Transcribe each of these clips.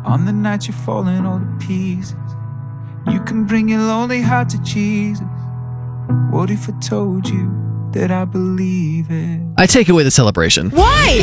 On the night you're falling all to pieces, you can bring your lonely heart to Jesus. What if I told you that I believe it? I take away the celebration. Why?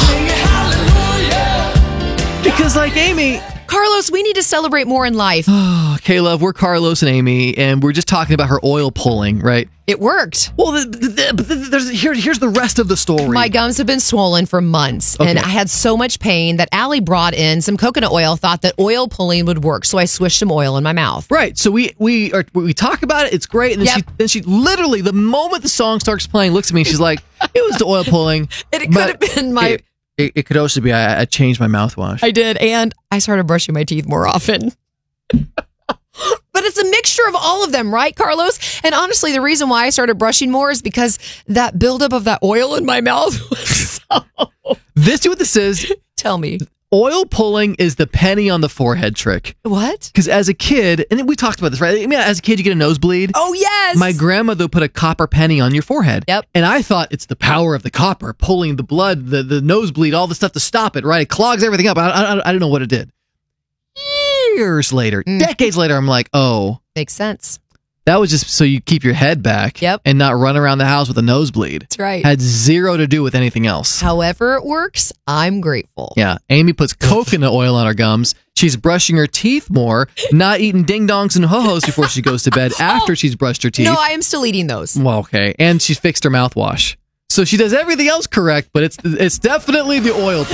Because like Amy... Carlos, we need to celebrate more in life. Okay, love, we're Carlos and Amy, and we're just talking about her oil pulling, right? It worked. Well, here's the rest of the story. My gums have been swollen for months, and I had so much pain that Allie brought in some coconut oil, thought that oil pulling would work, so I swished some oil in my mouth. Right, so we talk about it, it's great, and then she literally, the moment the song starts playing, looks at me, and she's like, it was the oil pulling. It could have been my... It could also be I changed my mouthwash. I did, and I started brushing my teeth more often. But it's a mixture of all of them, right, Carlos? And honestly, the reason why I started brushing more is because that buildup of that oil in my mouth was so... See what this is? Tell me. Oil pulling is the penny on the forehead trick. What? Because as a kid, and we talked about this, right? I mean, as a kid, you get a nosebleed. Oh, yes. My grandmother put a copper penny on your forehead. Yep. And I thought it's the power of the copper pulling the blood, the nosebleed, all the stuff to stop it, right? It clogs everything up. I don't know what it did. Years later, decades later, I'm like, oh. Makes sense. That was just so you keep your head back and not run around the house with a nosebleed. That's right. Had zero to do with anything else. However it works, I'm grateful. Yeah. Amy puts coconut oil on her gums. She's brushing her teeth more, not eating ding-dongs and ho-hos before she goes to bed after she's brushed her teeth. No, I am still eating those. Well, okay. And she's fixed her mouthwash. So she does everything else correct, but it's definitely the oil